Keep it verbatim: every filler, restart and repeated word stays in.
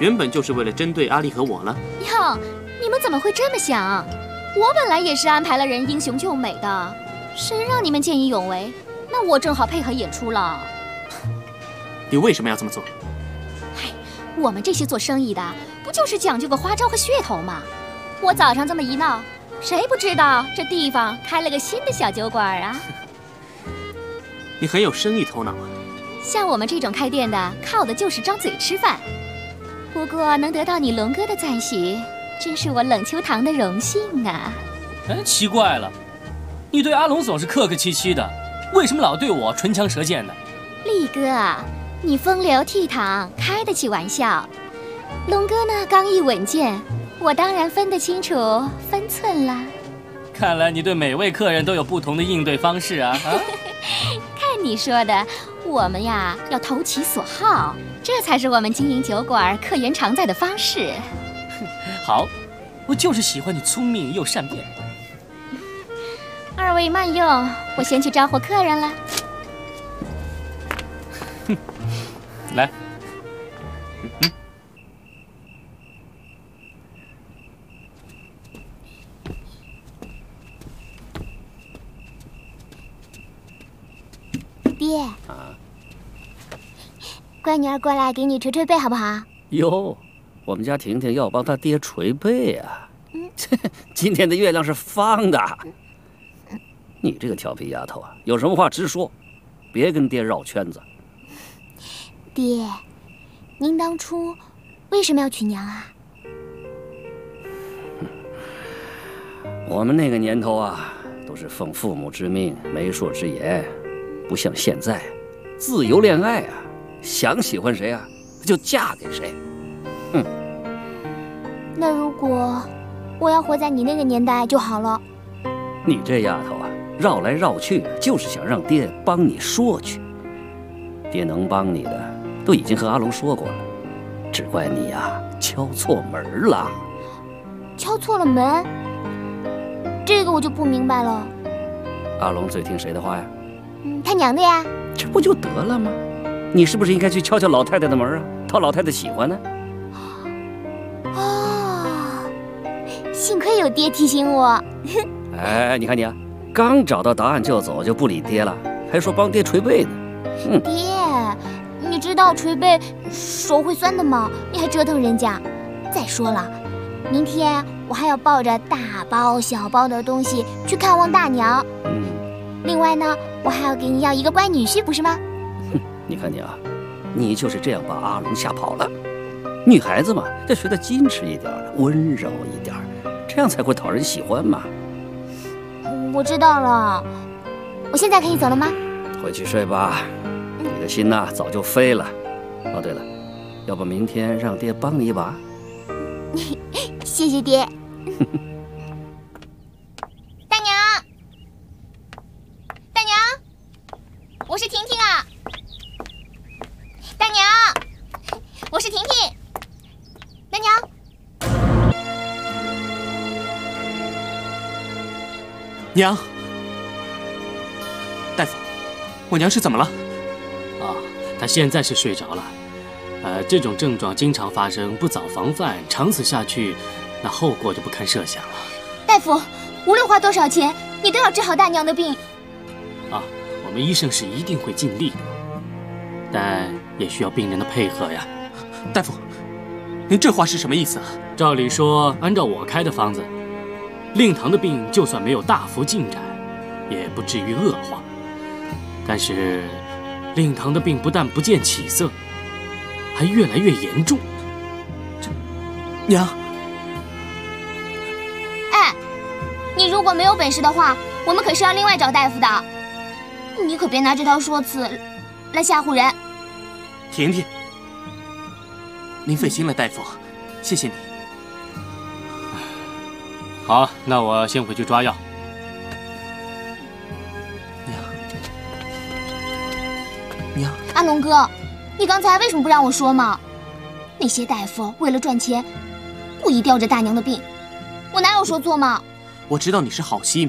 原本就是为了针对阿丽和我了。 哟，你们怎么会这么想？我本来也是安排了人英雄救美的，谁让你们见义勇为？那我正好配合演出了。 你为什么要这么做？ 嗨，我们这些做生意的，不就是讲究个花招和噱头吗？我早上这么一闹，谁不知道这地方开了个新的小酒馆啊？ 你很有生意头脑啊。 像我们这种开店的，靠的就是张嘴吃饭。不过能得到你龙哥的赞许，真是我冷秋堂的荣幸啊！ 哎，奇怪了，你对阿龙总是客客气气的，为什么老对我唇枪舌剑的？ 力哥，你风流倜傥，开得起玩笑。龙哥呢，刚毅稳健，我当然分得清楚分寸啦。 看来你对每位客人都有不同的应对方式啊！啊看你说的，我们呀要投其所好，这才是我们经营酒馆客源常在的方式。 好，我就是喜欢你聪明又善变。 二位慢用，我先去招呼客人了。 哼，来。嗯爹，啊，乖女儿过来给你捶捶背好不好？ 哟，我们家婷婷要帮她爹捶背啊！嗯，今天的月亮是方的。你这个调皮丫头啊，有什么话直说，别跟爹绕圈子。 爹，您当初为什么要娶娘啊？ 我们那个年头啊，都是奉父母之命、媒妁之言。不像现在，自由恋爱啊，想喜欢谁啊就嫁给谁。嗯， 那如果我要活在你那个年代就好了。 你这丫头啊，绕来绕去就是想让爹帮你说去。爹能帮你的都已经和阿龙说过了，只怪你啊敲错门了。 敲错了门？这个我就不明白了。 阿龙最听谁的话呀？ 嗯，他娘的呀！ 这不就得了吗？你是不是应该去敲敲老太太的门啊，讨老太太喜欢呢？ 哦，幸亏有爹提醒我。 哎，你看你啊，刚找到答案就走，就不理爹了，还说帮爹捶背呢。嗯， 爹，你知道捶背手会酸的吗？你还折腾人家。再说了，明天我还要抱着大包小包的东西去看望大娘。嗯，另外呢，我还要给你要一个乖女婿，不是吗？ 哼，你看你啊，你就是这样把阿龙吓跑了。女孩子嘛，要学得矜持一点，温柔一点，这样才会讨人喜欢嘛。 我知道了，我现在可以走了吗？ 回去睡吧，你的心呐早就飞了。哦，对了，要不明天让爹帮你一把？ 谢谢爹。大娘，大娘，我是婷婷啊。大娘，我是婷婷。大娘。 娘，大夫，我娘是怎么了？ 啊，她现在是睡着了。呃，这种症状经常发生，不早防范，长此下去，那后果就不堪设想了。 大夫，无论花多少钱，你都要治好大娘的病。 啊，我们医生是一定会尽力的，但也需要病人的配合呀。 大夫，您这话是什么意思啊？ 照理说，按照我开的方子，令堂的病就算没有大幅进展，也不至于恶化。但是，令堂的病不但不见起色，还越来越严重。 这，娘， 哎，你如果没有本事的话，我们可是要另外找大夫的。你可别拿这套说辞来吓唬人。 婷婷，您费心了，大夫，谢谢你。 好，那我先回去抓药。 娘，娘， 阿龙哥，你刚才为什么不让我说嘛？那些大夫为了赚钱，故意吊着大娘的病，我哪有说错嘛？ 我知道你是好心，